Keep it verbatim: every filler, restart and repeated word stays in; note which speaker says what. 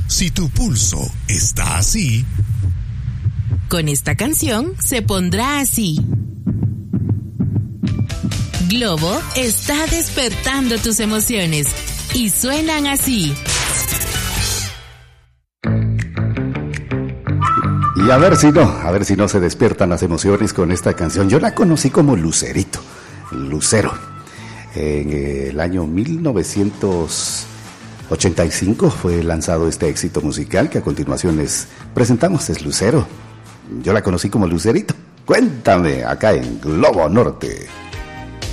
Speaker 1: Si tu pulso está así,
Speaker 2: con esta canción se pondrá así. Globo está despertando tus emociones y suenan así.
Speaker 3: Y a ver si no, a ver si no se despiertan las emociones con esta canción. Yo la conocí como Lucerito, Lucero. En el año mil novecientos ochenta y cinco fue lanzado este éxito musical que a continuación les presentamos, es Lucero. Yo la conocí como Lucerito. Cuéntame, acá en Globo Norte.